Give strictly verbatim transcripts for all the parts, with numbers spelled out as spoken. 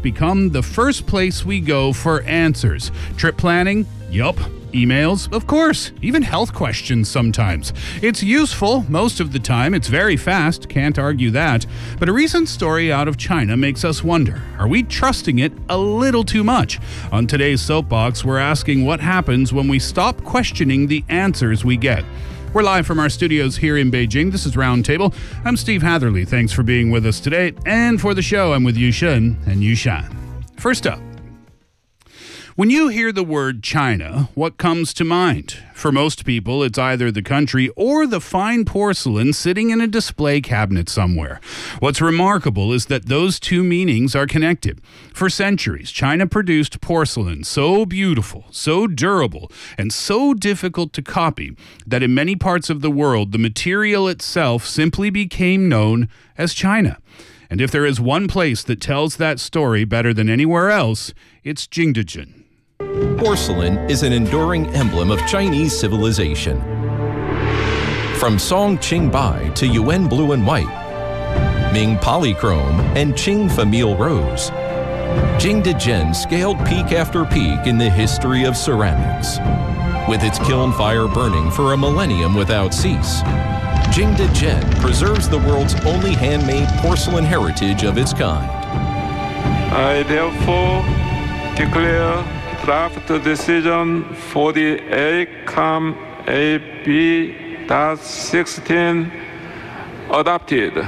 become the first place we go for answers. Trip planning? Yup. Emails? Of course. Even health questions sometimes. It's useful most of the time. It's very fast. Can't argue that. But a recent story out of China makes us wonder, are we trusting it a little too much? On today's Soapbox, we're asking what happens when we stop questioning the answers we get. We're live from our studios here in Beijing. This is Roundtable. I'm Steve Hatherley. Thanks for being with us today. And for the show, I'm with Yu Shen and Yu Shan. First up, when you hear the word China, what comes to mind? For most people, it's either the country or the fine porcelain sitting in a display cabinet somewhere. What's remarkable is that those two meanings are connected. For centuries, China produced porcelain so beautiful, so durable, and so difficult to copy that in many parts of the world, the material itself simply became known as China. And if there is one place that tells that story better than anywhere else, it's Jingdezhen. Porcelain is an enduring emblem of Chinese civilization. From Song Qingbai to Yuan Blue and White, Ming Polychrome and Qing Famille Rose, Jingdezhen scaled peak after peak in the history of ceramics. With its kiln fire burning for a millennium without cease, Jingdezhen preserves the world's only handmade porcelain heritage of its kind. I therefore declare draft decision forty-eight com A B sixteen adopted.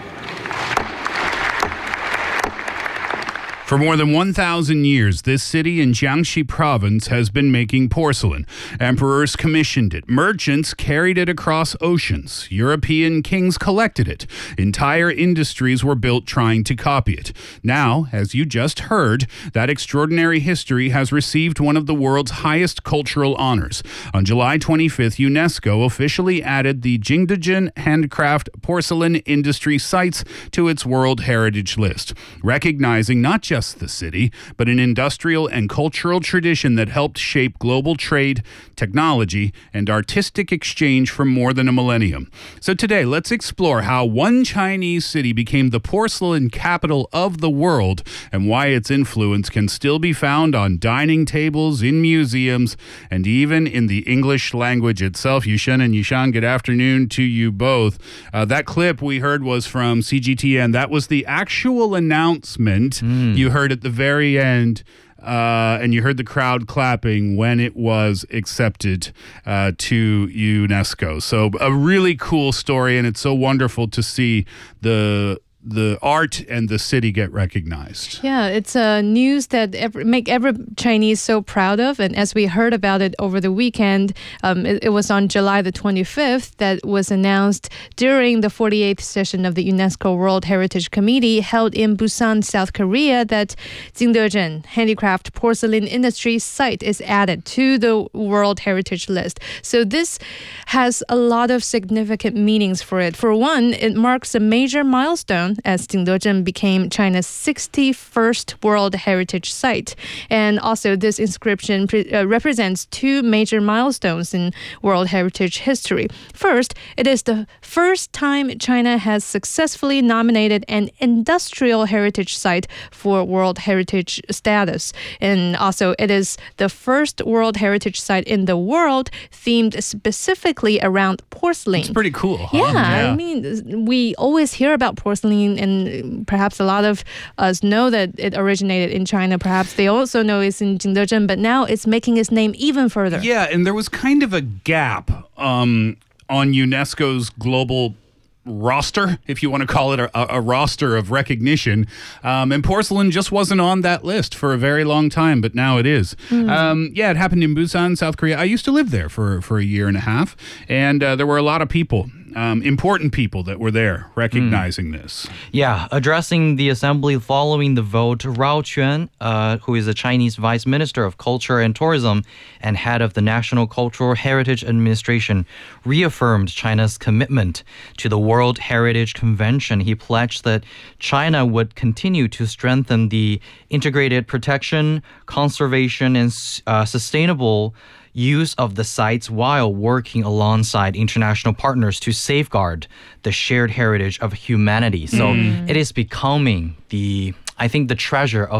For more than one thousand years, this city in Jiangxi province has been making porcelain. Emperors commissioned it. Merchants carried it across oceans. European kings collected it. Entire industries were built trying to copy it. Now, as you just heard, that extraordinary history has received one of the world's highest cultural honors. On July twenty-fifth, UNESCO officially added the Jingdezhen Handcraft Porcelain Industry Sites to its World Heritage List, recognizing not just the city, but an industrial and cultural tradition that helped shape global trade, technology, and artistic exchange for more than a millennium. So today, let's explore how one Chinese city became the porcelain capital of the world and why its influence can still be found on dining tables, in museums, and even in the English language itself. Yushen and Yushan, good afternoon to you both. Uh, that clip we heard was from C G T N. That was the actual announcement. Mm. You heard at the very end, uh, and you heard the crowd clapping when it was accepted uh, to UNESCO. So a really cool story, and it's so wonderful to see the the art and the city get recognized. Yeah, it's a uh, news that every, make every Chinese so proud of. And as we heard about it over the weekend, um, it, it was on July the twenty-fifth that was announced during the forty-eighth session of the UNESCO World Heritage Committee held in Busan, South Korea, that Jingdezhen Handicraft Porcelain Industry Site is added to the World Heritage List. So this has a lot of significant meanings for it. For one, it marks a major milestone as Jingdezhen became China's sixty-first World Heritage Site. And also this inscription pre- uh, represents two major milestones in World Heritage history. First, it is the first time China has successfully nominated an industrial heritage site for World Heritage status. And also it is the first World Heritage Site in the world themed specifically around porcelain. It's pretty cool, huh? Yeah, yeah, I mean, we always hear about porcelain, and perhaps a lot of us know that it originated in China. Perhaps they also know it's in Jingdezhen, but now it's making its name even further. Yeah, and there was kind of a gap um, on UNESCO's global roster, if you want to call it a, a roster of recognition. Um, and porcelain just wasn't on that list for a very long time, but now it is. Mm. Um, yeah, it happened in Busan, South Korea. I used to live there for, for a year and a half, and uh, there were a lot of people um, important people that were there recognizing mm. this. Yeah, addressing the assembly following the vote, Rao Quan, uh, who is the Chinese Vice Minister of Culture and Tourism and head of the National Cultural Heritage Administration, reaffirmed China's commitment to the World Heritage Convention. He pledged that China would continue to strengthen the integrated protection, conservation, and uh, sustainable use of the sites while working alongside international partners to safeguard the shared heritage of humanity. So mm. it is becoming the, I think, the treasure of